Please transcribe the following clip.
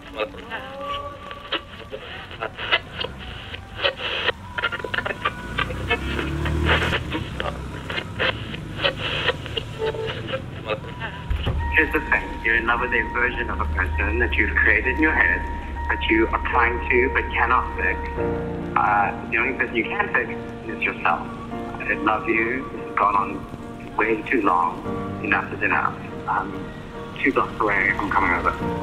Here's the thing. You're in love with a version of a person that you've created in your head, that you are trying to but cannot fix. The only person you can fix is yourself. I love you. This has gone on way too long. Enough is enough. I'm 2 blocks away. I'm coming over.